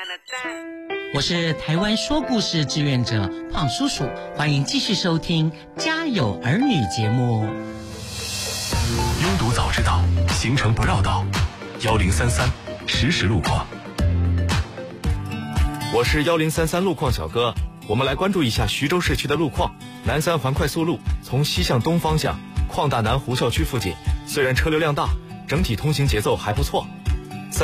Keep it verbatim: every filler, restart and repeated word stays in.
我是台湾说故事志愿者胖叔叔，欢迎继续收听《家有儿女》节目。 拥堵早知道，行程不绕道。幺零三三实时路况。 我是幺零三三路况小哥，我们来关注一下徐州市区的路况。南三环快速路从西向东方向，矿大南湖校区附近，虽然车流量大，整体通行节奏还不错。